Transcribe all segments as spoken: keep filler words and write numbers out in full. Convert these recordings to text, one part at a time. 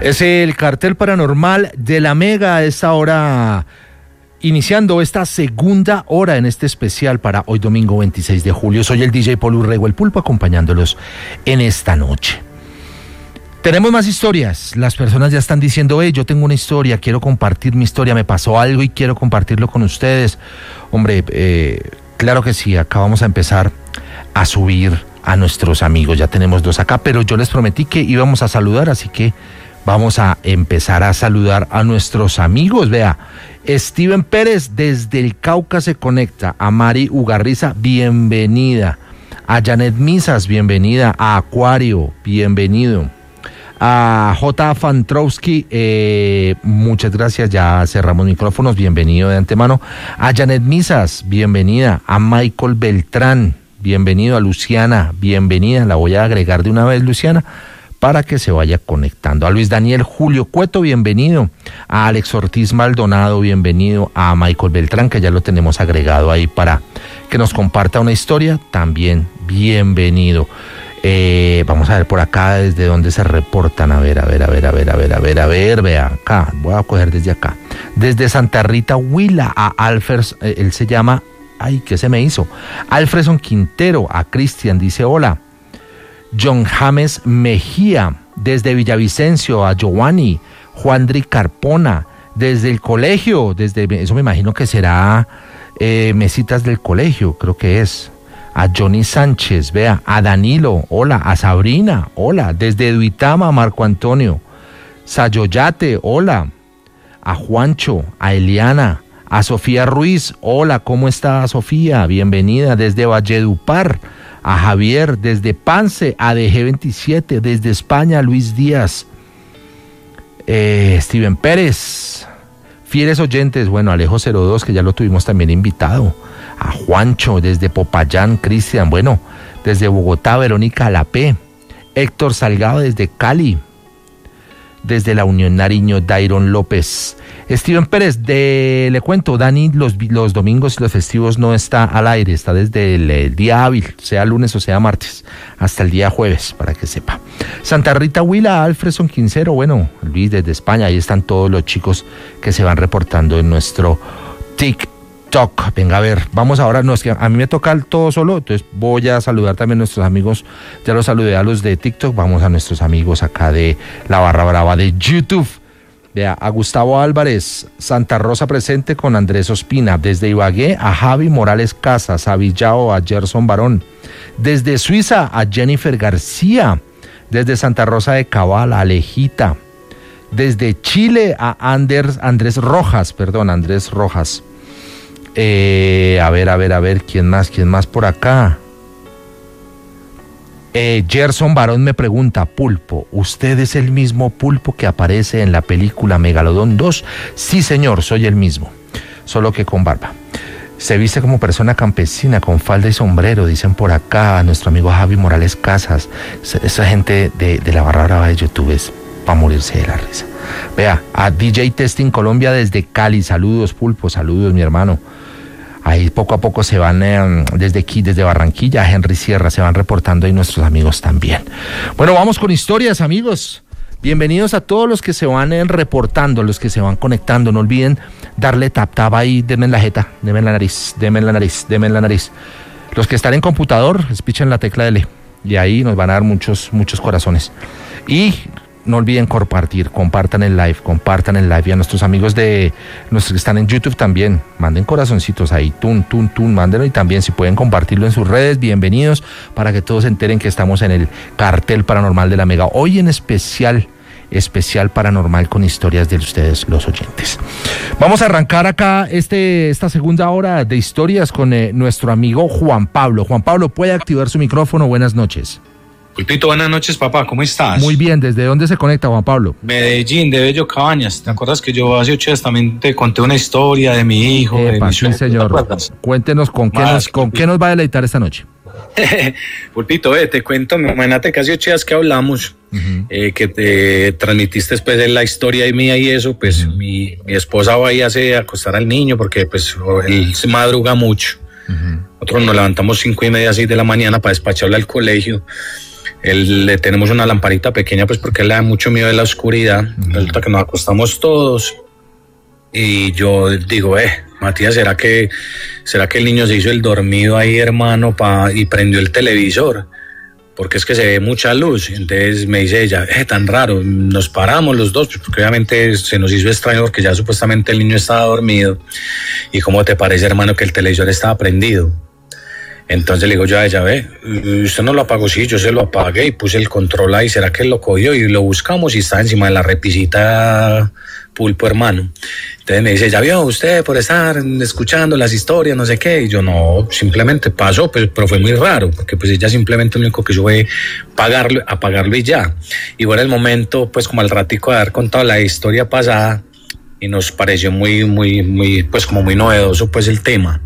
Es el cartel paranormal de la Mega a esta hora, iniciando esta segunda hora en este especial para hoy domingo veintiséis de julio. Soy el D J Paul Urrego, el Pulpo, acompañándolos en esta noche. Tenemos más historias. Las personas ya están diciendo, hey, yo tengo una historia, quiero compartir mi historia, me pasó algo y quiero compartirlo con ustedes. Hombre, eh, claro que sí, acá vamos a empezar a subir a nuestros amigos. Ya tenemos dos acá, pero yo les prometí que íbamos a saludar, así que vamos a empezar a saludar a nuestros amigos. Vea, Steven Pérez desde el Cauca se conecta. A Mari Ugarriza, bienvenida. A Janet Misas, bienvenida. A Acuario, bienvenido. A J. Fantrowski, eh, muchas gracias, ya cerramos micrófonos, bienvenido de antemano. A Janet Misas, bienvenida. A Michael Beltrán, bienvenido. A Luciana, bienvenida. La voy a agregar de una vez, Luciana, para que se vaya conectando. A Luis Daniel Julio Cueto, bienvenido. A Alex Ortiz Maldonado, bienvenido. A Michael Beltrán, que ya lo tenemos agregado ahí para que nos comparta una historia, también bienvenido. Eh, vamos a ver por acá desde dónde se reportan. A ver, a ver, a ver, a ver, a ver, a ver, a ver, vea acá. Voy a coger desde acá. Desde Santa Rita Huila, a Alfred, eh, él se llama, ay, ¿qué se me hizo? Alfredson Quintero. A Cristian, dice hola. John James Mejía, desde Villavicencio. A Giovanni. Juandri Carpona, desde el colegio, desde, eso me imagino que será eh, mesitas del colegio, creo que es. A Johnny Sánchez, vea, a Danilo, hola. A Sabrina, hola. Desde Duitama, Marco Antonio. Sayoyate, hola. A Juancho, a Eliana, a Sofía Ruiz, hola, ¿cómo está Sofía? Bienvenida. Desde Valledupar, a Javier. Desde Pance, a D G veintisiete. Desde España, Luis Díaz. Eh, Steven Pérez. Fieles oyentes, bueno, Alejo cero dos, que ya lo tuvimos también invitado. A Juancho, desde Popayán, Cristian, bueno, desde Bogotá, Verónica Lapé. Héctor Salgado, desde Cali. Desde la Unión Nariño, Dairon López. Steven Pérez, de, le cuento, Dani, los, los domingos y los festivos no está al aire, está desde el, el día hábil, sea lunes o sea martes, hasta el día jueves, para que sepa. Santa Rita Huila, Alfredson Quincero, bueno, Luis desde España, ahí están todos los chicos que se van reportando en nuestro TikTok. Venga, a ver, vamos ahora, no, es que a mí me toca todo solo, entonces voy a saludar también a nuestros amigos, ya los saludé a los de TikTok, vamos a nuestros amigos acá de la barra brava de YouTube. Vea, a Gustavo Álvarez, Santa Rosa presente con Andrés Ospina. Desde Ibagué, a Javi Morales Casas. A Villao, a Gerson Barón. Desde Suiza, a Jennifer García. Desde Santa Rosa de Cabal, a Alejita. Desde Chile, a Anders, Andrés Rojas, perdón, Andrés Rojas. Eh, a ver, a ver, a ver, ¿quién más? ¿Quién más por acá? Eh, Gerson Barón me pregunta, Pulpo, ¿usted es el mismo Pulpo que aparece en la película Megalodón dos? Sí, señor, soy el mismo, solo que con barba. Se viste como persona campesina, con falda y sombrero, dicen por acá, nuestro amigo Javi Morales Casas. Esa gente de, de la barra brava de YouTube es para morirse de la risa. Vea, a D J Testing Colombia desde Cali, saludos Pulpo, saludos mi hermano. Ahí poco a poco se van, eh, desde aquí, desde Barranquilla, a Henry Sierra, se van reportando ahí nuestros amigos también. Bueno, vamos con historias, amigos. Bienvenidos a todos los que se van eh, reportando, los que se van conectando. No olviden darle tap tap ahí, denme en la jeta, denme en la nariz, denme en la nariz, denme en la nariz. Los que están en computador, espichen la tecla L y ahí nos van a dar muchos, muchos corazones. Y no olviden compartir, compartan el live, compartan el live. Y a nuestros amigos de nuestros que están en YouTube también, manden corazoncitos ahí, tun, tun, tun, mándenlo. Y también si pueden compartirlo en sus redes, bienvenidos, para que todos se enteren que estamos en el cartel paranormal de la Mega. Hoy en especial, especial paranormal con historias de ustedes, los oyentes. Vamos a arrancar acá este, esta segunda hora de historias con eh, nuestro amigo Juan Pablo. Juan Pablo, ¿puede activar su micrófono? Buenas noches. Pulpito, buenas noches, papá, ¿cómo estás? Muy bien, ¿desde dónde se conecta, Juan Pablo? Medellín, de Bello Cabañas. ¿Te acuerdas que yo hace ocho días también te conté una historia de mi hijo? Epa, de sí, señor. Cuéntenos con qué, nos, con qué nos va a deleitar esta noche. Pulpito, ve, te cuento, imagínate que hace ocho días que hablamos, uh-huh. eh, que te transmitiste después de la historia mía y eso, pues uh-huh. mi, mi esposa va a irse a acostar al niño porque pues él se madruga mucho. Uh-huh. Nosotros nos levantamos cinco y media, seis de la mañana para despacharlo al colegio. él, le tenemos una lamparita pequeña, pues porque él le da mucho miedo de la oscuridad. Uh-huh. Resulta que nos acostamos todos y yo digo, eh, Matías, ¿será que, será que el niño se hizo el dormido ahí, hermano, pa, y prendió el televisor? Porque es que se ve mucha luz. Entonces me dice ella, eh, tan raro. Nos paramos los dos, porque obviamente se nos hizo extraño porque ya supuestamente el niño estaba dormido. ¿Y cómo te parece, hermano, que el televisor estaba prendido? Entonces le digo yo a ella, ve, usted no lo apagó, sí, yo se lo apagué y puse el control ahí, ¿será que él lo cogió? Y lo buscamos y está encima de la repisita, Pulpo, hermano. Entonces me dice, ya vio usted por estar escuchando las historias, no sé qué, y yo no, simplemente pasó, pero, pero fue muy raro, porque pues ella simplemente lo único que hizo fue pagarlo, apagarlo y ya. Y bueno, el momento, pues como al ratico de haber contado la historia pasada, y nos pareció muy, muy, muy, pues como muy novedoso, pues el tema.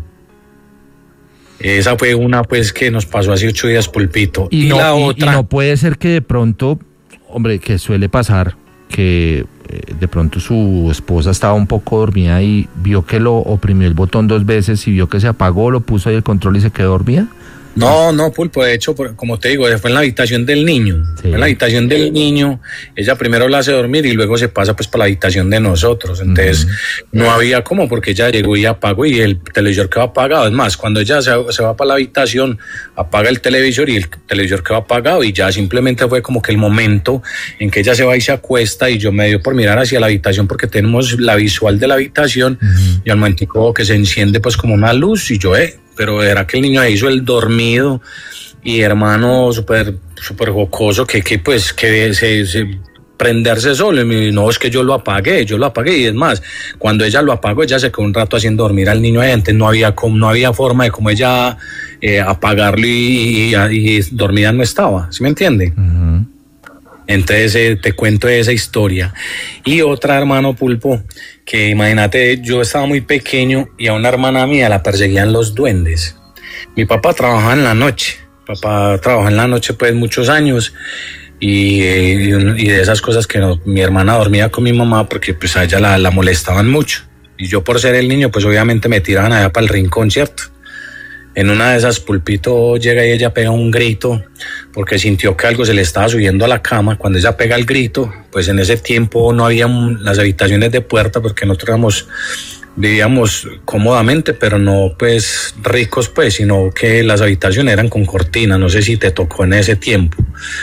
Esa fue una, pues, que nos pasó hace ocho días, Pulpito. Y, y no, la y, otra... Y no puede ser que de pronto, hombre, que suele pasar, que eh, de pronto su esposa estaba un poco dormida y vio que lo oprimió el botón dos veces y vio que se apagó, lo puso ahí el control y se quedó dormida. No, no, Pulpo, de hecho, como te digo, fue en la habitación del niño, sí. Fue en la habitación del niño, ella primero la hace dormir y luego se pasa pues para la habitación de nosotros, entonces uh-huh. No había cómo, porque ella llegó y apagó y el televisor quedó apagado. Es más, cuando ella se, se va para la habitación, apaga el televisor y el televisor quedó apagado y ya simplemente fue como que el momento en que ella se va y se acuesta y yo me dio por mirar hacia la habitación porque tenemos la visual de la habitación uh-huh. Y al momentico que se enciende pues como una luz y yo, eh, pero era que el niño hizo el dormido y hermano súper súper jocoso que, que pues que se, se prenderse solo y me, no es que yo lo apagué, yo lo apagué y es más, cuando ella lo apagó ella se quedó un rato haciendo dormir al niño ahí, antes no había, no había forma de como ella eh, apagarlo y, y, y dormida no estaba, ¿sí me entiende? Uh-huh. Entonces eh, te cuento esa historia. Y otra, hermano Pulpo, que imagínate, yo estaba muy pequeño y a una hermana mía la perseguían los duendes. Mi papá trabajaba en la noche, papá trabajaba en la noche pues muchos años y, y, y de esas cosas que no, mi hermana dormía con mi mamá porque pues a ella la, la molestaban mucho. Y yo por ser el niño pues obviamente me tiraban allá para el rincón, ¿cierto? En una de esas, Pulpito llega y ella pega un grito porque sintió que algo se le estaba subiendo a la cama. Cuando ella pega el grito, pues en ese tiempo no había las habitaciones de puerta porque nosotros éramos, vivíamos cómodamente, pero no pues ricos pues, sino que las habitaciones eran con cortina. No sé si te tocó en ese tiempo.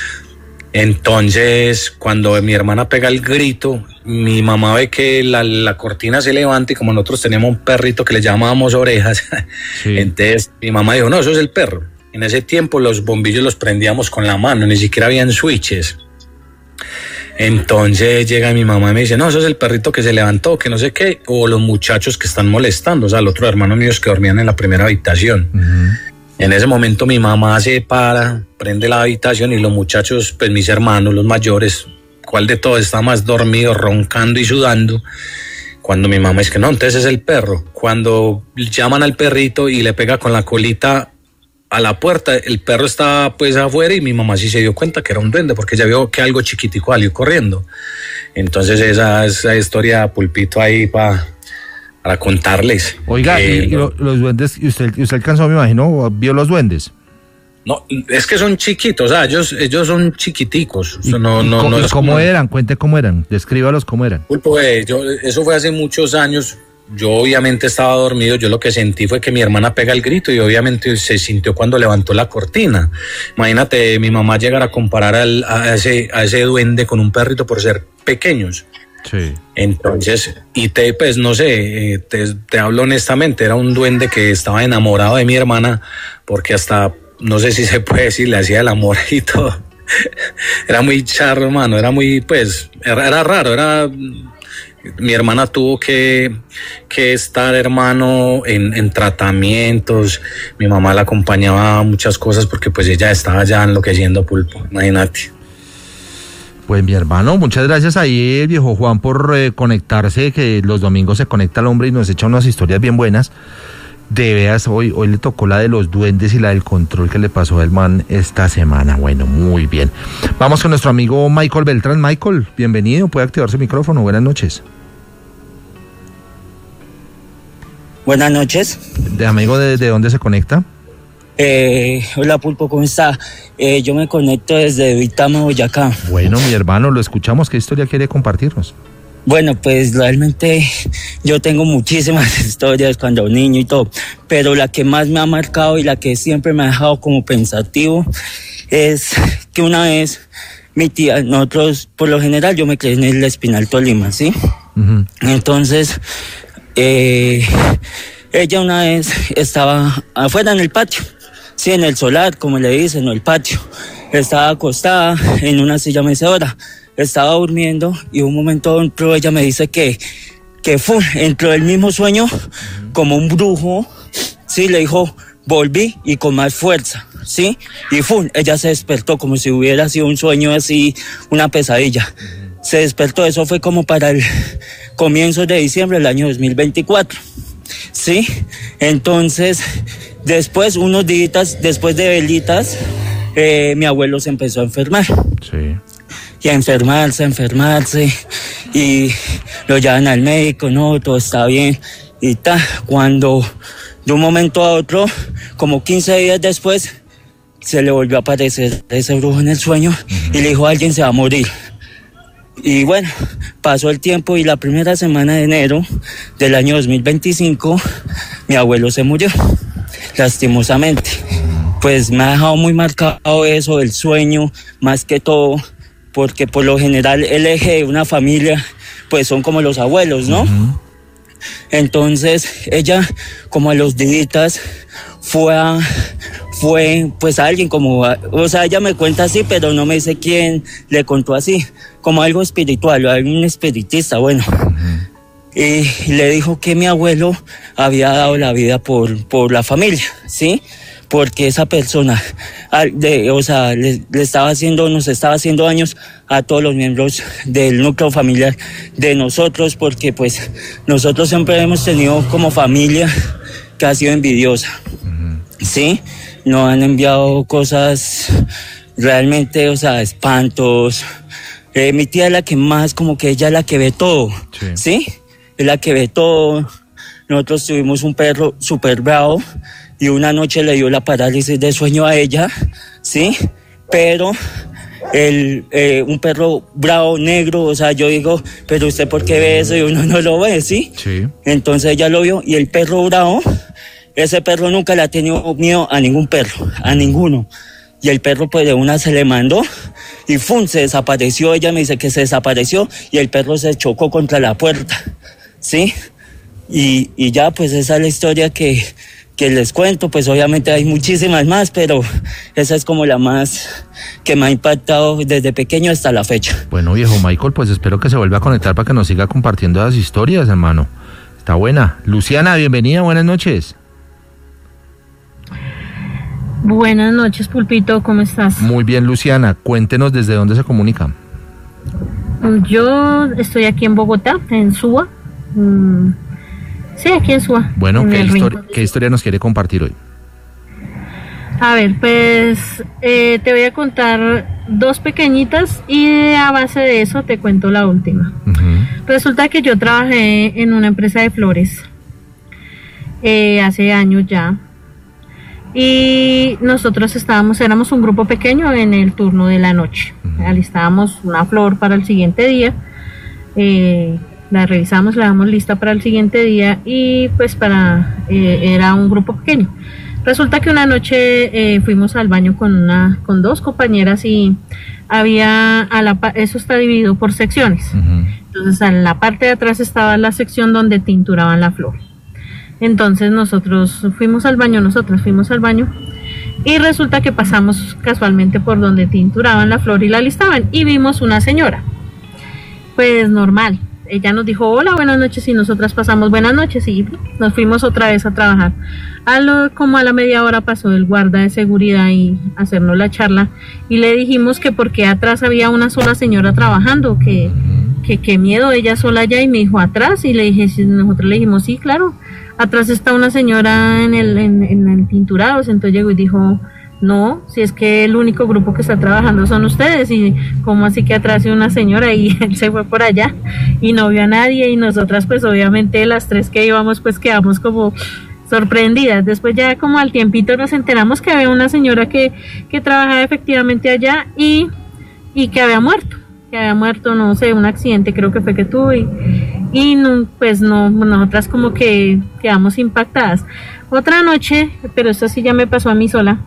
Entonces, cuando mi hermana pega el grito, mi mamá ve que la, la cortina se levanta y como nosotros teníamos un perrito que le llamábamos Orejas, sí. Entonces mi mamá dijo, no, eso es el perro. En ese tiempo los bombillos los prendíamos con la mano, ni siquiera habían switches. Entonces llega mi mamá y me dice, no, eso es el perrito que se levantó, que no sé qué, o los muchachos que están molestando, o sea, el otro hermano mío que dormían en la primera habitación. Uh-huh. En ese momento mi mamá se para, prende la habitación y los muchachos, pues mis hermanos, los mayores, ¿cuál de todos está más dormido, roncando y sudando? Cuando mi mamá es que no, entonces es el perro. Cuando llaman al perrito y le pega con la colita a la puerta, el perro está pues afuera y mi mamá sí se dio cuenta que era un duende porque ella vio que algo chiquitico salió corriendo. Entonces esa, esa historia, Pulpito, ahí para... para contarles. Oiga, eh, y lo, los duendes, usted, usted alcanzó, me imagino, vio los duendes. No, es que son chiquitos, o sea, ellos, ellos son chiquiticos. ¿Y, no, y no, cómo, no es cómo como... eran? Cuente cómo eran, descríbalos cómo eran. Pulpo, eh, yo, eso fue hace muchos años, yo obviamente estaba dormido, yo lo que sentí fue que mi hermana pega el grito y obviamente se sintió cuando levantó la cortina. Imagínate, mi mamá llegar a comparar al, a, ese, a ese duende con un perrito por ser pequeños. Sí. Entonces, y te, pues no sé, te, te hablo honestamente, era un duende que estaba enamorado de mi hermana, porque hasta, no sé si se puede decir, le hacía el amor y todo. Era muy charro, hermano, era muy, pues, era, era raro, era... Mi hermana tuvo que, que estar, hermano, en, en tratamientos. Mi mamá la acompañaba a muchas cosas porque pues ella estaba ya enloqueciendo, Pulpo, imagínate. Pues mi hermano, muchas gracias ahí, el viejo Juan, por eh, conectarse, que los domingos se conecta al hombre y nos echa unas historias bien buenas. De veras, hoy, hoy le tocó la de los duendes y la del control que le pasó al man esta semana. Bueno, muy bien. Vamos con nuestro amigo Michael Beltrán. Michael, bienvenido, puede activar su micrófono. Buenas noches. Buenas noches. ¿De amigo de, de dónde se conecta? Eh, hola Pulpo, ¿cómo está? Eh, yo me conecto desde Vitama, Boyacá. Bueno, mi hermano, lo escuchamos. ¿Qué historia quiere compartirnos? Bueno, pues realmente yo tengo muchísimas historias cuando niño y todo, pero la que más me ha marcado y la que siempre me ha dejado como pensativo es que una vez mi tía, nosotros, por lo general yo me crié en el Espinal Tolima, ¿sí? Uh-huh. Entonces, eh, ella una vez estaba afuera en el patio, sí, en el solar, como le dicen, o el patio. Estaba acostada en una silla mecedora. Estaba durmiendo y un momento entró, ella me dice que, que fue, entró el mismo sueño como un brujo, sí, le dijo, volví y con más fuerza, sí, y fue, ella se despertó como si hubiera sido un sueño así, una pesadilla. Se despertó, eso fue como para el comienzo de diciembre del año dos mil veinticuatro, sí, entonces, después, unos días, después de velitas, eh, mi abuelo se empezó a enfermar. Sí. Y a enfermarse, a enfermarse, y lo llevan al médico, no, todo está bien, y ta, cuando de un momento a otro, como quince días después, se le volvió a aparecer ese brujo en el sueño, uh-huh. y le dijo, alguien se va a morir. Y bueno, pasó el tiempo y la primera semana de enero del año dos mil veinticinco, mi abuelo se murió, lastimosamente. Pues me ha dejado muy marcado eso, el sueño, más que todo, porque por lo general el eje de una familia pues son como los abuelos, ¿no? Uh-huh. Entonces ella como a los días fue a, fue pues a alguien como, a, o sea, ella me cuenta así, pero no me dice quién le contó así, como algo espiritual o algún espiritista, bueno. Uh-huh. Y le dijo que mi abuelo había dado la vida por, por la familia, ¿sí? Porque esa persona, de, o sea, le, le estaba haciendo, nos estaba haciendo daños a todos los miembros del núcleo familiar de nosotros, porque pues nosotros siempre hemos tenido como familia que ha sido envidiosa, uh-huh. ¿sí? Nos han enviado cosas realmente, o sea, espantos. Eh, mi tía es la que más, como que ella es la que ve todo, sí, ¿sí? Es la que ve todo. Nosotros tuvimos un perro súper bravo, y una noche le dio la parálisis de sueño a ella, ¿sí? Pero el, eh, un perro bravo, negro, o sea, yo digo, pero usted ¿por qué ve eso? Y uno no lo ve, ¿sí? Sí. Entonces ella lo vio, y el perro bravo, ese perro nunca le ha tenido miedo a ningún perro, a ninguno. Y el perro pues de una se le mandó, y ¡fum!, se desapareció. Ella me dice que se desapareció, y el perro se chocó contra la puerta, ¿sí? Y, y ya, pues esa es la historia que... que les cuento, pues obviamente hay muchísimas más, pero esa es como la más que me ha impactado desde pequeño hasta la fecha. Bueno, viejo Michael, pues espero que se vuelva a conectar para que nos siga compartiendo las historias, hermano. Está buena. Luciana, bienvenida, buenas noches. Buenas noches, Pulpito, ¿cómo estás? Muy bien, Luciana, cuéntenos desde dónde se comunica. Yo estoy aquí en Bogotá, en Suba. Mm. Sí, aquí en Suba. Bueno, ¿qué, histori- ¿qué historia nos quiere compartir hoy? A ver, pues eh, te voy a contar dos pequeñitas y a base de eso te cuento la última. Uh-huh. Resulta que yo trabajé en una empresa de flores eh, hace años ya, y nosotros estábamos, éramos un grupo pequeño en el turno de la noche. Uh-huh. Alistábamos una flor para el siguiente día, eh, la revisamos, la damos lista para el siguiente día, y pues para eh, era un grupo pequeño. Resulta que una noche eh, fuimos al baño con una con dos compañeras, y había a la eso está dividido por secciones. Uh-huh. Entonces en la parte de atrás estaba la sección donde tinturaban la flor. Entonces nosotros fuimos al baño, nosotras fuimos al baño y resulta que pasamos casualmente por donde tinturaban la flor y la listaban, y vimos una señora, pues normal. Ella nos dijo hola, buenas noches, y nosotras pasamos buenas noches y nos fuimos otra vez a trabajar. A lo, como a la media hora pasó el guarda de seguridad y hacernos la charla, y le dijimos que porque atrás había una sola señora trabajando, que que qué miedo, ella sola allá, y me dijo atrás, y le dije, si nosotros le dijimos sí, claro, atrás está una señora en el, en, en el tinturado. Entonces llegó y dijo, no, si es que el único grupo que está trabajando son ustedes, y como así que atrás hay una señora, y él se fue por allá y no vio a nadie, y nosotras pues obviamente las tres que íbamos pues quedamos como sorprendidas. Después ya como al tiempito nos enteramos que había una señora que, que trabajaba efectivamente allá y, y que había muerto, que había muerto, no sé, un accidente creo que fue que tuvo y, y no, pues no, nosotras como que quedamos impactadas. Otra noche, pero esto sí ya me pasó a mí sola,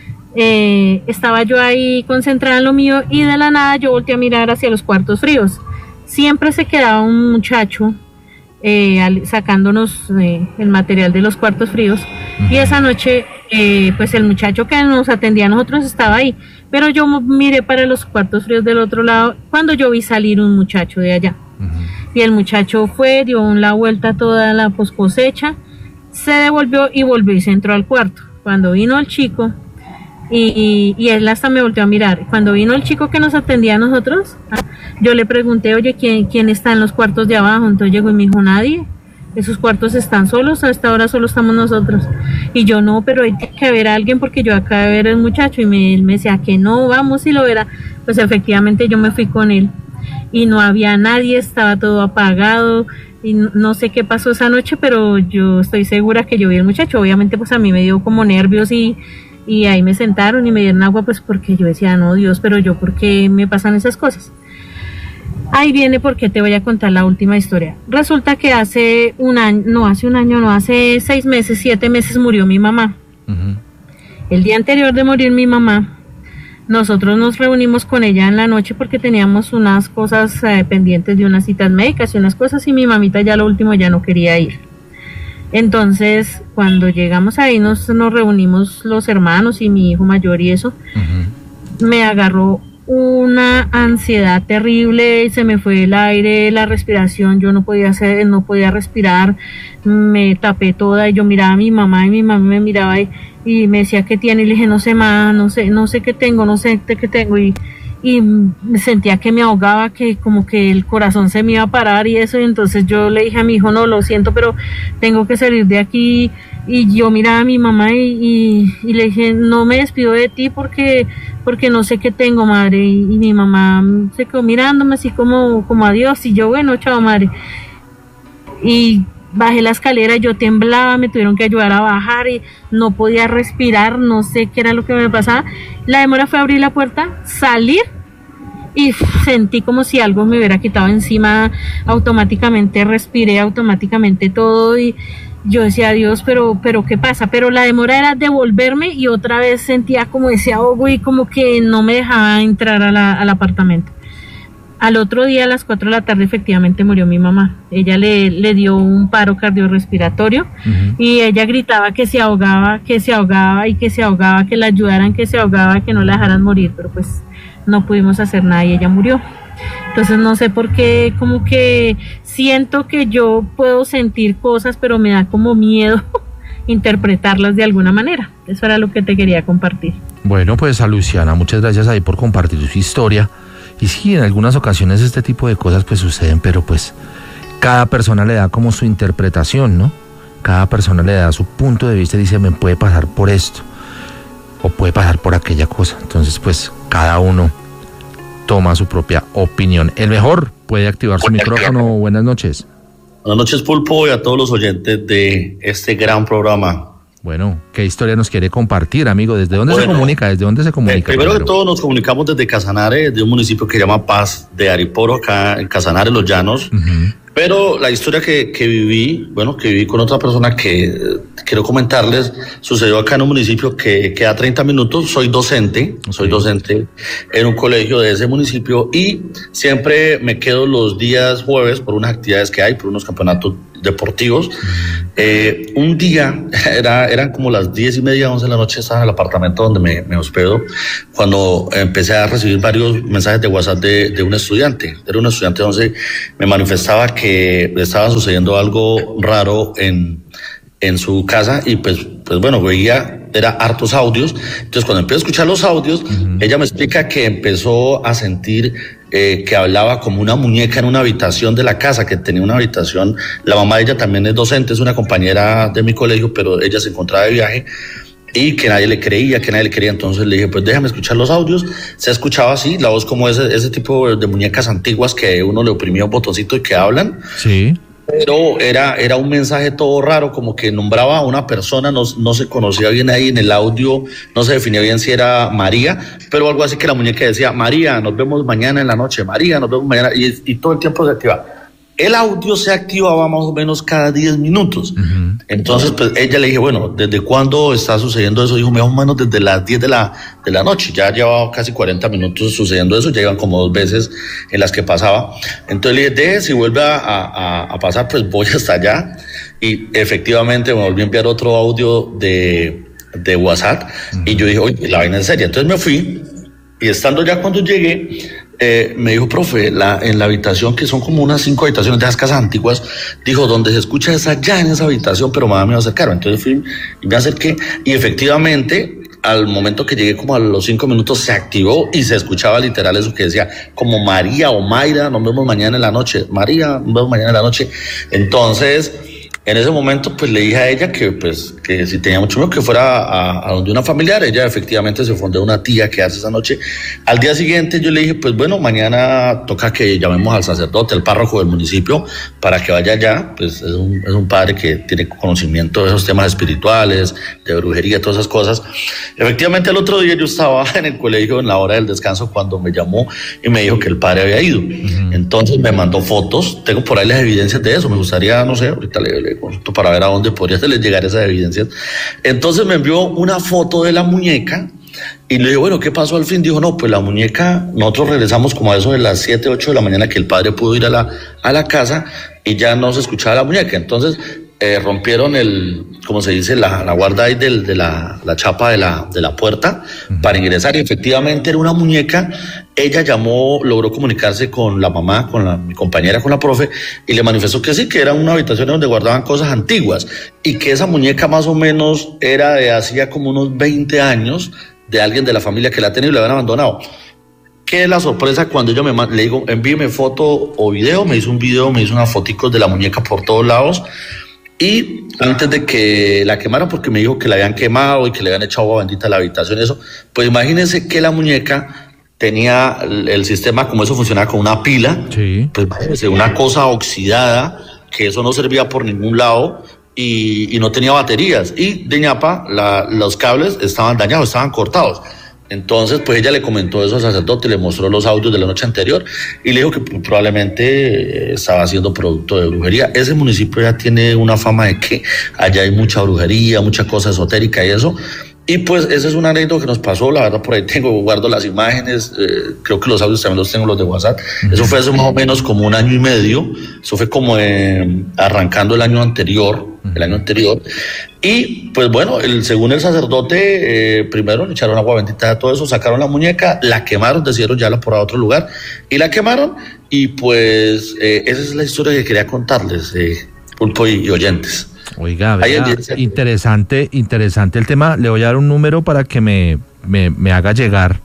eh, estaba yo ahí concentrada en lo mío y de la nada yo volteé a mirar hacia los cuartos fríos. Siempre se quedaba un muchacho Eh, al, sacándonos eh, el material de los cuartos fríos. Uh-huh. Y esa noche eh, pues el muchacho que nos atendía a nosotros estaba ahí, pero yo miré para los cuartos fríos del otro lado cuando yo vi salir un muchacho de allá. Uh-huh. Y el muchacho fue, dio la vuelta toda la pos cosecha, se devolvió y volvió y se entró al cuarto. Cuando vino el chico y, y, y él hasta me volteó a mirar, cuando vino el chico que nos atendía a nosotros, yo le pregunté, oye, ¿quién, quién está en los cuartos de abajo? Entonces llegó y me dijo, nadie, esos cuartos están solos, a esta hora solo estamos nosotros. Y yo, no, pero hay que ver a alguien porque yo acabo de ver al muchacho. Y me, él me decía que no, vamos y lo verá. Pues efectivamente yo me fui con él y no había nadie, estaba todo apagado y no, no sé qué pasó esa noche, pero yo estoy segura que yo vi al muchacho. Obviamente pues a mí me dio como nervios y, y ahí me sentaron y me dieron agua, pues porque yo decía, no, Dios, pero yo, ¿por qué me pasan esas cosas? Ahí viene porque te voy a contar la última historia. Resulta que hace un año, no hace un año, no, hace seis meses, siete meses murió mi mamá. Uh-huh. El día anterior de morir mi mamá, nosotros nos reunimos con ella en la noche porque teníamos unas cosas eh, pendientes de unas citas médicas y unas cosas y mi mamita ya lo último ya no quería ir. Entonces, cuando llegamos ahí nos, nos reunimos los hermanos y mi hijo mayor y eso, uh-huh. me agarró una ansiedad terrible, se me fue el aire, la respiración, yo no podía hacer, no podía respirar, me tapé toda y yo miraba a mi mamá y mi mamá me miraba y, y me decía ¿qué tiene? Y le dije no sé más, no sé, no sé qué tengo, no sé qué tengo y, y sentía que me ahogaba, que como que el corazón se me iba a parar y eso, y entonces yo le dije a mi hijo no, lo siento, pero tengo que salir de aquí. Y yo miraba a mi mamá y, y, y le dije, no me despido de ti porque, porque no sé qué tengo, madre. Y, y mi mamá se quedó mirándome así como, como adiós. Y yo, bueno, chao, madre. Y bajé la escalera, yo temblaba, me tuvieron que ayudar a bajar y no podía respirar, no sé qué era lo que me pasaba. La demora fue abrir la puerta, salir y sentí como si algo me hubiera quitado encima. Automáticamente respiré, automáticamente todo y yo decía, Dios, pero, pero ¿qué pasa? Pero la demora era devolverme y otra vez sentía como ese ahogo y como que no me dejaba entrar a la, al apartamento. Al otro día, a las cuatro de la tarde, efectivamente murió mi mamá. Ella le, le dio un paro cardiorrespiratorio uh-huh. y ella gritaba que se ahogaba, que se ahogaba y que se ahogaba, que la ayudaran, que se ahogaba, que no la dejaran morir, pero pues no pudimos hacer nada y ella murió. Entonces no sé por qué, como que siento que yo puedo sentir cosas, pero me da como miedo interpretarlas de alguna manera. Eso era lo que te quería compartir. Bueno, pues a Luciana, muchas gracias ahí por compartir su historia. Y sí, en algunas ocasiones este tipo de cosas pues suceden, pero pues cada persona le da como su interpretación, ¿no? Cada persona le da su punto de vista y dice, me puede pasar por esto, o puede pasar por aquella cosa. Entonces pues cada uno toma su propia opinión. El mejor puede activar su micrófono. Buenas noches. Buenas noches, Pulpo, y a todos los oyentes de este gran programa. Bueno, ¿qué historia nos quiere compartir, amigo? ¿Desde dónde bueno, se comunica? ¿Desde dónde se comunica? Eh, primero, primero que todo, nos comunicamos desde Casanare, de un municipio que se llama Paz de Ariporo, acá en Casanare, Los Llanos. Uh-huh. Pero la historia que, que viví, bueno, que viví con otra persona que eh, quiero comentarles, sucedió acá en un municipio que queda a treinta minutos. Soy docente, okay. soy docente en un colegio de ese municipio y siempre me quedo los días jueves por unas actividades que hay, por unos campeonatos deportivos. Eh, un día, era, eran como las diez y media, once de la noche, estaba en el apartamento donde me, me hospedo, cuando empecé a recibir varios mensajes de WhatsApp de, de un estudiante. Era un estudiante donde me manifestaba que estaba sucediendo algo raro en, en su casa y pues, pues bueno, veía, era hartos audios. Entonces cuando empecé a escuchar los audios, uh-huh. ella me explica que empezó a sentir Eh, que hablaba como una muñeca en una habitación de la casa, que tenía una habitación. La mamá de ella también es docente, es una compañera de mi colegio, pero ella se encontraba de viaje y que nadie le creía, que nadie le creía. Entonces le dije, pues déjame escuchar los audios. Se escuchaba así, la voz como ese, ese tipo de muñecas antiguas que uno le oprimía un botoncito y que hablan. Sí. pero era, era un mensaje todo raro, como que nombraba a una persona, no, no se conocía bien ahí en el audio, no se definía bien si era María, pero algo así que la muñeca decía, María, nos vemos mañana en la noche, María, nos vemos mañana, y, y todo el tiempo se activaba. El audio se activaba más o menos cada diez minutos. Uh-huh. Entonces, pues ella le dije, bueno, ¿desde cuándo está sucediendo eso? Dijo, más o menos desde las diez de la, de la noche. Ya llevaba casi cuarenta minutos sucediendo eso, ya iban como dos veces en las que pasaba. Entonces le dije, deje, si vuelve a, a, a pasar, pues voy hasta allá. Y efectivamente me volví a enviar otro audio de, de WhatsApp. Uh-huh. Y yo dije, oye, la vaina es seria. Entonces me fui, y estando ya cuando llegué, Eh, me dijo, profe, la, en la habitación, que son como unas cinco habitaciones de esas casas antiguas, dijo, donde se escucha es allá en esa habitación, pero mamá me va a acercar. Entonces fui y me acerqué, y efectivamente, al momento que llegué como a los cinco minutos, se activó y se escuchaba literal eso que decía, como María o Mayra, nos vemos mañana en la noche, María, nos vemos mañana en la noche. Entonces, en ese momento, pues le dije a ella que, pues, que si tenía mucho miedo, que fuera a, a donde una familiar. Ella efectivamente se fue de una tía que hace esa noche. Al día siguiente yo le dije, pues bueno, mañana toca que llamemos al sacerdote, al párroco del municipio, para que vaya allá. Pues es un, es un padre que tiene conocimiento de esos temas espirituales, de brujería, todas esas cosas. Efectivamente, el otro día yo estaba en el colegio en la hora del descanso cuando me llamó y me dijo que el padre había ido. Uh-huh. Entonces me mandó fotos. Tengo por ahí las evidencias de eso. Me gustaría, no sé, ahorita le, le para ver a dónde podría llegar esas evidencias. Entonces me envió una foto de la muñeca y le digo, bueno, ¿qué pasó al fin? Dijo, no, pues la muñeca, nosotros regresamos como a eso de las siete, ocho de la mañana, que el padre pudo ir a la, a la casa y ya no se escuchaba la muñeca. Entonces eh, rompieron el, como se dice, la, la guarda ahí del, de la, la chapa de la, de la puerta uh-huh. para ingresar, y efectivamente era una muñeca. Ella llamó, logró comunicarse con la mamá, con la, mi compañera, con la profe, y le manifestó que sí, que era una habitación donde guardaban cosas antiguas, y que esa muñeca más o menos era de hacía como unos veinte años, de alguien de la familia que la tenía y la habían abandonado. ¿Qué es la sorpresa? Cuando yo me le digo, envíeme foto o video, me hizo un video, me hizo unas foticos de la muñeca por todos lados. Y antes de que la quemaran, porque me dijo que la habían quemado y que le habían echado agua bendita a la habitación y eso, pues imagínense que la muñeca tenía el, el sistema, como eso funcionaba con una pila, sí. Pues imagínense, una cosa oxidada, que eso no servía por ningún lado, y, y no tenía baterías, y de ñapa la, los cables estaban dañados, estaban cortados. Entonces, pues ella le comentó eso al sacerdote, le mostró los audios de la noche anterior y le dijo que probablemente estaba siendo producto de brujería. Ese municipio ya tiene una fama de que allá hay mucha brujería, mucha cosa esotérica y eso. Y pues esa es una anécdota que nos pasó, la verdad por ahí tengo, guardo las imágenes, eh, creo que los audios también los tengo, los de WhatsApp. Uh-huh. Eso fue hace más o menos como un año y medio, eso fue como eh, arrancando el año anterior, uh-huh. el año anterior. Y pues bueno, el, según el sacerdote, eh, primero le echaron agua bendita a todo eso, sacaron la muñeca, la quemaron, decidieron llevarla por a otro lugar y la quemaron. Y pues eh, esa es la historia que quería contarles, eh, Pulpo y, y oyentes. Oiga, vea, interesante, interesante el tema. Le voy a dar un número para que me, me, me haga llegar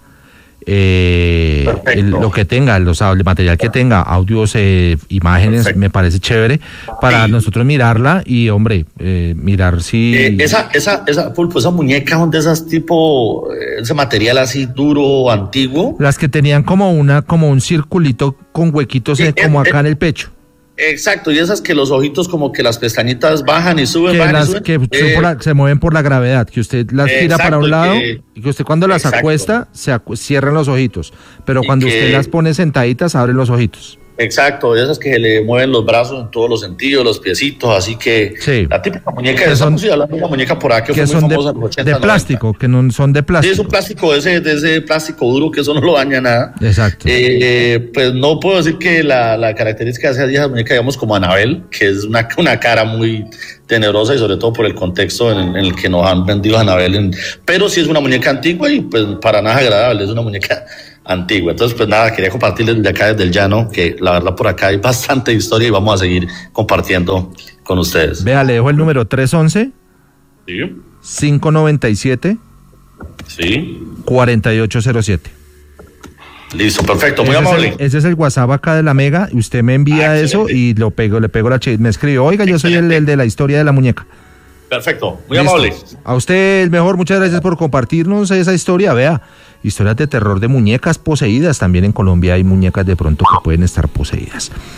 eh, el, lo que tenga, los, el material que tenga, audios, eh, imágenes. Perfecto. Me parece chévere para sí. nosotros mirarla y, hombre, eh, mirar si... Eh, esa, esa, esa, Pulpo, esa muñeca, ¿son de esas tipo, ese material así duro, antiguo? Las que tenían como una, como un circulito con huequitos sí, eh, como eh, acá eh, en el pecho. Exacto, y esas que los ojitos como que las pestañitas bajan y suben, que bajan las, y suben. Que eh, por la, se mueven por la gravedad, que usted las gira para un lado que, y que usted cuando las exacto. acuesta se acu cierran los ojitos, pero y cuando que, usted las pone sentaditas abren los ojitos. Exacto, de esas que le mueven los brazos en todos los sentidos, los piecitos, así que sí. la típica muñeca de esa, música, hablando de una muñeca por acá que, que fue son muy famosa de, en los ochenta, de plástico, noventa. Que no son de plástico. Sí, es un plástico, de ese, de ese plástico duro que eso no lo daña nada. Exacto. Eh, pues no puedo decir que la, la característica de esa muñeca, digamos, como Anabel, que es una, una cara muy tenebrosa y sobre todo por el contexto en, en el que nos han vendido a Anabel, en, pero sí es una muñeca antigua y pues para nada agradable, es una muñeca antigua. Entonces, pues nada, quería compartirles desde acá, desde el llano, que la verdad por acá hay bastante historia y vamos a seguir compartiendo con ustedes. Vea, le dejo el número tres once, sí. cinco noventa y siete, sí. cuarenta y ocho cero siete. Listo, perfecto, muy ese amable. Es el, ese es el WhatsApp acá de la Mega, y usted me envía ah, eso y lo pego, le pego la ch me escribe, oiga, yo soy el, el de la historia de la muñeca. Perfecto, muy Listo. amable. A usted el mejor, muchas gracias por compartirnos esa historia. Vea, historias de terror de muñecas poseídas. También en Colombia hay muñecas de pronto que pueden estar poseídas.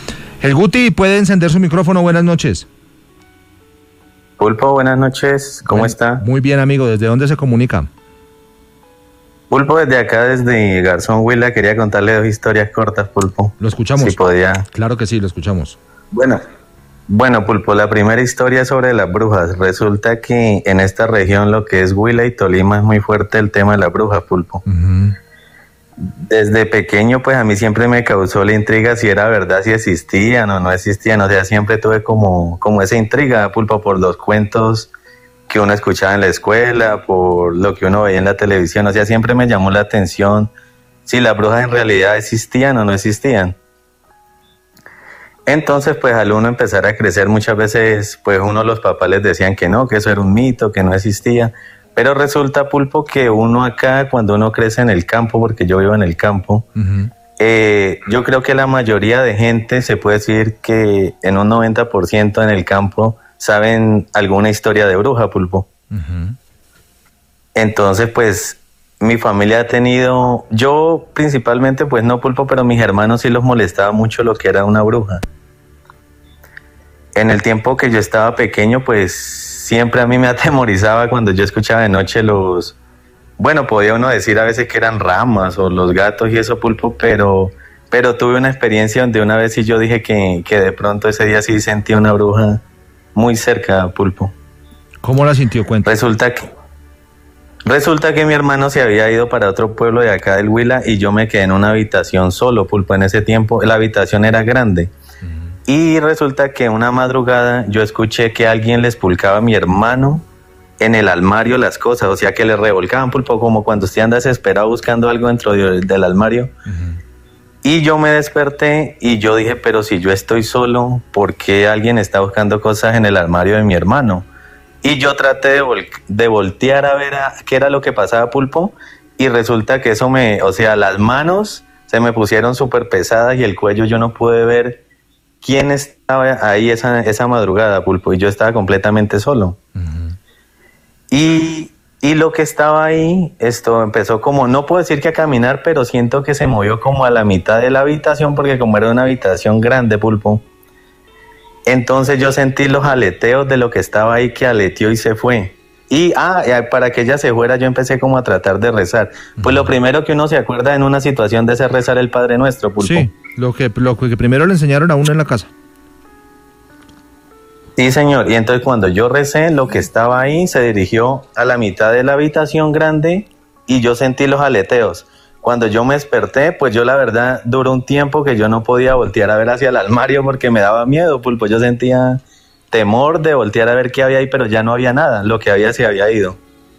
El Guti puede encender su micrófono. Buenas noches. Pulpo, buenas noches. ¿Cómo Bueno, está? Muy bien, amigo. ¿Desde dónde se comunica? Pulpo, desde acá, desde Garzón Huila, quería contarle dos historias cortas, Pulpo. Lo escuchamos. Si podía. Claro que sí, lo escuchamos. Bueno, bueno, Pulpo, la primera historia es sobre las brujas. Resulta que en esta región, lo que es Huila y Tolima, es muy fuerte el tema de las brujas, Pulpo. Uh-huh. Desde pequeño, pues a mí siempre me causó la intriga si era verdad, si existían o no existían. O sea, siempre tuve como, como esa intriga, Pulpo, por los cuentos que uno escuchaba en la escuela, por lo que uno veía en la televisión. O sea, siempre me llamó la atención si las brujas en realidad existían o no existían. Entonces, pues al uno empezar a crecer, muchas veces, pues uno de los papás les decían que no, que eso era un mito, que no existía. Pero resulta, Pulpo, que uno acá, cuando uno crece en el campo, porque yo vivo en el campo, uh-huh. eh, yo creo que la mayoría de gente, se puede decir que en un noventa por ciento en el campo, saben alguna historia de bruja, Pulpo. Uh-huh. Entonces, pues, mi familia ha tenido, yo principalmente, pues no, Pulpo, pero mis hermanos sí los molestaba mucho lo que era una bruja. En el tiempo que yo estaba pequeño, pues siempre a mí me atemorizaba cuando yo escuchaba de noche los, bueno, podía uno decir a veces que eran ramas o los gatos y eso, Pulpo, pero, pero tuve una experiencia donde una vez sí yo dije que, que de pronto ese día sí sentí una bruja muy cerca, Pulpo. ¿Cómo la sintió? Cuenta. Resulta que, resulta que mi hermano se había ido para otro pueblo de acá del Huila y yo me quedé en una habitación solo, Pulpo. En ese tiempo la habitación era grande. Y resulta que una madrugada yo escuché que alguien le expulcaba a mi hermano en el armario las cosas, o sea que le revolcaban, Pulpo, como cuando usted anda desesperado buscando algo dentro de, del armario. Uh-huh. Y yo me desperté y yo dije, pero si yo estoy solo, ¿por qué alguien está buscando cosas en el armario de mi hermano? Y yo traté de, vol- de voltear a ver a, qué era lo que pasaba, Pulpo, y resulta que eso me, o sea, las manos se me pusieron súper pesadas y el cuello yo no pude ver quién estaba ahí esa, esa madrugada, Pulpo, y yo estaba completamente solo. Uh-huh. Y, y lo que estaba ahí, esto empezó como, no puedo decir que a caminar, pero siento que se movió como a la mitad de la habitación, porque como era una habitación grande, Pulpo, entonces yo sentí los aleteos de lo que estaba ahí, que aleteó y se fue. Y ah, para que ella se fuera, yo empecé como a tratar de rezar. Pues uh-huh. Lo primero que uno se acuerda en una situación de ese rezar el Padre Nuestro, Pulpo. Sí, lo que, lo que primero le enseñaron a uno en la casa. Sí, señor. Y entonces cuando yo recé, lo que estaba ahí se dirigió a la mitad de la habitación grande y yo sentí los aleteos. Cuando yo me desperté, pues yo la verdad duró un tiempo que yo no podía voltear a ver hacia el armario porque me daba miedo, Pulpo. Yo sentía temor de voltear a ver qué había ahí, pero ya no había nada, lo que había se había ido.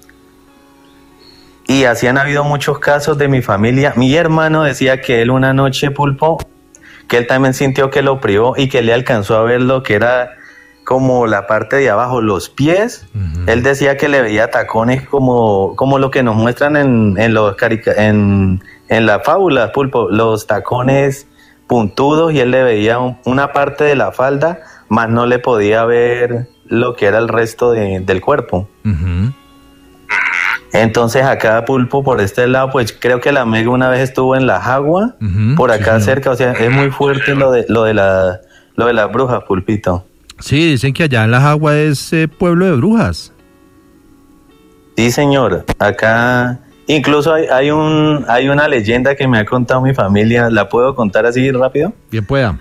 Y así han habido muchos casos de mi familia. Mi hermano decía que él una noche, Pulpo, que él también sintió que lo privó y que le alcanzó a ver lo que era como la parte de abajo, los pies. Uh-huh. Él decía que le veía tacones como, como lo que nos muestran en, en, los carica- en, en la fábula, Pulpo, los tacones puntudos, y él le veía un, una parte de la falda, más no le podía ver lo que era el resto de, del cuerpo. Uh-huh. Entonces acá, Pulpo, por este lado, pues creo que la Mega una vez estuvo en la Jagua, uh-huh, por acá sí, cerca, o sea, es muy fuerte lo de lo de la lo de las brujas, Pulpito. Sí, dicen que allá en la Jagua es eh, pueblo de brujas. Sí, señor, acá incluso hay, hay un hay una leyenda que me ha contado mi familia, ¿la puedo contar así rápido? Bien pueda.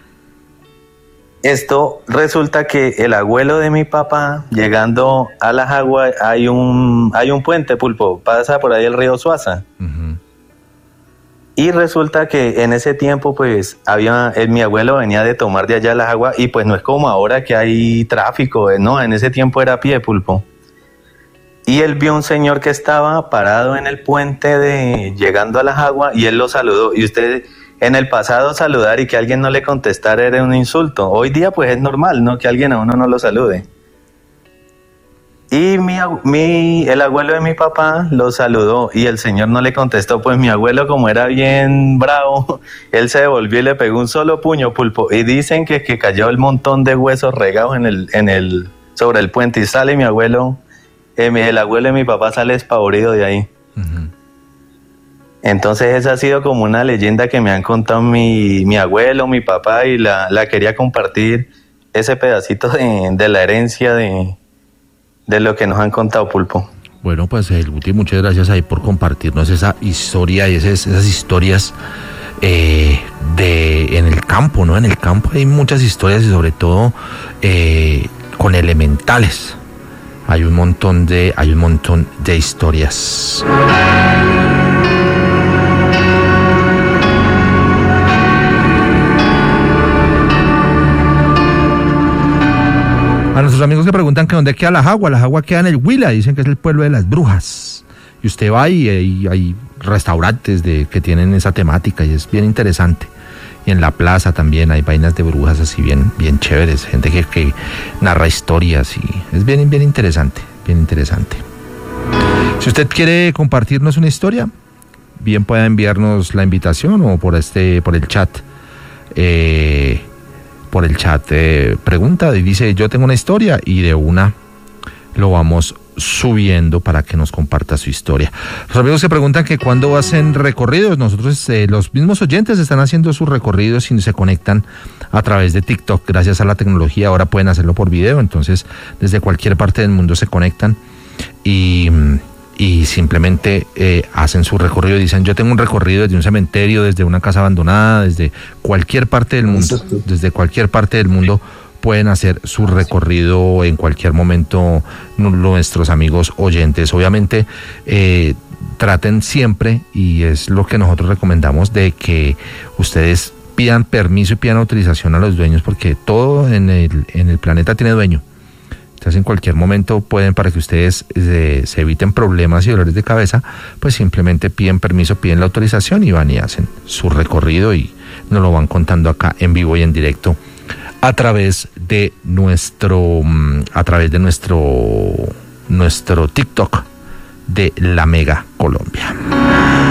Esto resulta que el abuelo de mi papá, llegando a la Jagua, hay un hay un puente, Pulpo, pasa por ahí el río Suaza. Uh-huh. Y resulta que en ese tiempo, pues, había, el, mi abuelo venía de tomar de allá la Jagua, y pues no es como ahora que hay tráfico, no, en ese tiempo era a pie, Pulpo. Y él vio un señor que estaba parado en el puente de llegando a la Jagua, y él lo saludó, y usted... En el pasado saludar y que alguien no le contestara era un insulto. Hoy día pues es normal, ¿no? Que alguien a uno no lo salude. Y mi, mi, el abuelo de mi papá lo saludó y el señor no le contestó. Pues mi abuelo, como era bien bravo, él se devolvió y le pegó un solo puño, Pulpo. Y dicen que, que cayó el montón de huesos regados en el, en el, sobre el puente. Y sale mi abuelo, eh, el abuelo de mi papá sale despavorido de ahí. Uh-huh. Entonces esa ha sido como una leyenda que me han contado mi, mi abuelo, mi papá, y la, la quería compartir, ese pedacito de, de la herencia de, de lo que nos han contado, Pulpo. Bueno, pues el Guti, muchas gracias ahí por compartirnos esa historia y esas, esas historias eh, de en el campo, ¿no? En el campo hay muchas historias y sobre todo eh, con elementales. Hay un montón de, hay un montón de historias. A nuestros amigos que preguntan que dónde queda La Jagua, La Jagua queda en el Huila, dicen que es el pueblo de las brujas. Y usted va y hay, hay restaurantes de, que tienen esa temática y es bien interesante. Y en la plaza también hay vainas de brujas así bien, bien chéveres, gente que, que narra historias y es bien, bien interesante, bien interesante. Si usted quiere compartirnos una historia, bien pueda enviarnos la invitación o por este, por el chat. Eh, por el chat eh, pregunta y dice yo tengo una historia y de una lo vamos subiendo para que nos comparta su historia. Los amigos que preguntan que cuándo hacen recorridos, nosotros eh, los mismos oyentes están haciendo sus recorridos y se conectan a través de TikTok. Gracias a la tecnología ahora pueden hacerlo por video, entonces desde cualquier parte del mundo se conectan y y simplemente eh, hacen su recorrido, dicen yo tengo un recorrido desde un cementerio, desde una casa abandonada, desde cualquier parte del mundo, desde cualquier parte del mundo pueden hacer su recorrido en cualquier momento nuestros amigos oyentes. Obviamente eh, traten siempre, y es lo que nosotros recomendamos, de que ustedes pidan permiso y pidan autorización a los dueños, porque todo en el, en el planeta tiene dueño. Entonces en cualquier momento pueden, para que ustedes eh, se eviten problemas y dolores de cabeza, pues simplemente piden permiso, piden la autorización y van y hacen su recorrido y nos lo van contando acá en vivo y en directo a través de nuestro a través de nuestro nuestro TikTok de La Mega Colombia.